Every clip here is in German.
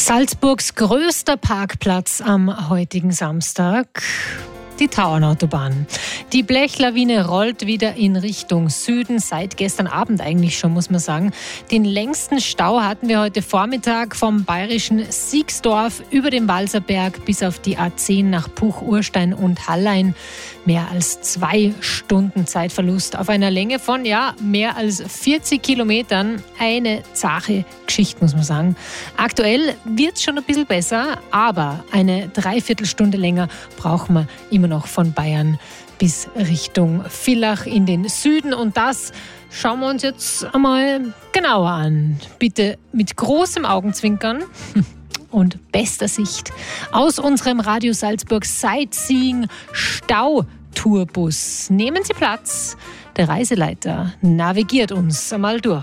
Salzburgs größter Parkplatz am heutigen Samstag, die Tauernautobahn. Die Blechlawine rollt wieder in Richtung Süden, seit gestern Abend eigentlich schon, muss man sagen. Den längsten Stau hatten wir heute Vormittag vom bayerischen Siegsdorf über den Walserberg bis auf die A10 nach Puch-Urstein und Hallein. Mehr als 2 Stunden Zeitverlust auf einer Länge von, mehr als 40 Kilometern. Eine zache Geschichte, muss man sagen. Aktuell wird es schon ein bisschen besser, aber eine Dreiviertelstunde länger brauchen wir immer noch von Bayern bis Richtung Villach in den Süden. Und das schauen wir uns jetzt einmal genauer an. Bitte mit großem Augenzwinkern und bester Sicht aus unserem Radio Salzburg Sightseeing Stautourbus. Nehmen Sie Platz. Der Reiseleiter navigiert uns einmal durch.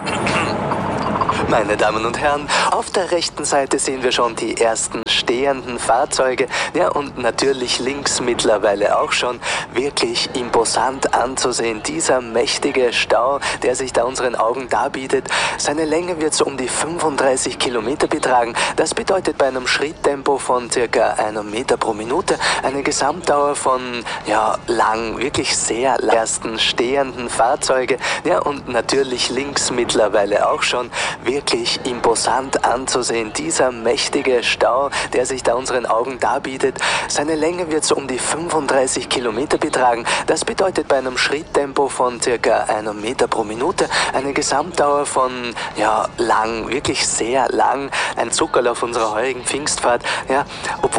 Meine Damen und Herren, auf der rechten Seite sehen wir schon die ersten stehenden Fahrzeuge. Ja, und natürlich links mittlerweile auch schon. Wirklich imposant anzusehen. Dieser mächtige Stau, der sich da unseren Augen darbietet. Seine Länge wird so um die 35 Kilometer betragen. Das bedeutet bei einem Schritttempo von circa 1 Meter pro Minute eine Gesamtdauer von, wirklich sehr ersten stehenden Fahrzeuge. Ja, und natürlich links mittlerweile auch schon. Wirklich imposant anzusehen. Dieser mächtige Stau, der sich da unseren Augen darbietet. Seine Länge wird so um die 35 Kilometer betragen. Das bedeutet bei einem Schritttempo von circa 1 Meter pro Minute eine Gesamtdauer von, wirklich sehr lang. Ein Zuckerl auf unserer heurigen Pfingstfahrt. Ja, obwohl